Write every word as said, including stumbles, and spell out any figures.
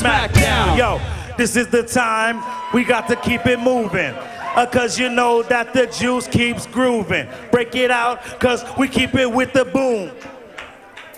SmackDown. Yo, this is the time we got to keep it moving. Uh, cause you know that the juice keeps grooving. Break it out, cause we keep it with the boom.